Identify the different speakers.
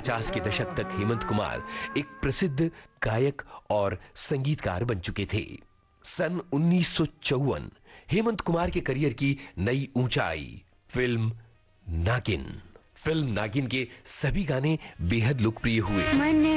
Speaker 1: 50 के दशक तक हेमंत कुमार एक प्रसिद्ध गायक और संगीतकार बन चुके थे। सन 1954 हेमंत कुमार के करियर की नई ऊंचाई फिल्म नागिन के सभी गाने बेहद लोकप्रिय हुए।